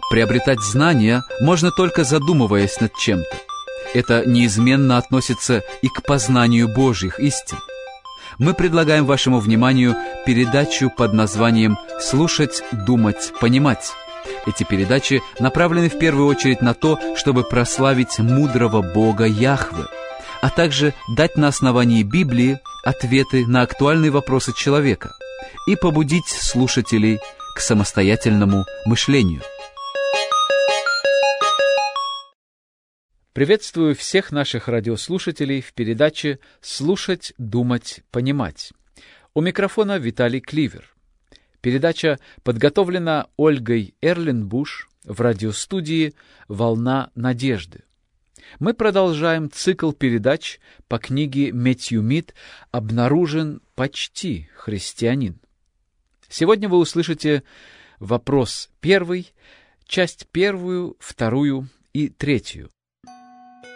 Приобретать знания можно только задумываясь над чем-то. Это неизменно относится и к познанию Божьих истин. Мы предлагаем вашему вниманию передачу под названием «Слушать, думать, понимать». Эти передачи направлены в первую очередь на то, чтобы прославить мудрого Бога Яхве, а также дать на основании Библии ответы на актуальные вопросы человека и побудить слушателей к самостоятельному мышлению. Приветствую всех наших радиослушателей в передаче «Слушать, думать, понимать». У микрофона Виталий Кливер. Передача подготовлена Ольгой Эрленбуш в радиостудии «Волна надежды». Мы продолжаем цикл передач по книге Мэтью Мид «Обнаружен почти христианин». Сегодня вы услышите вопрос 1, часть 1, 2 и 3.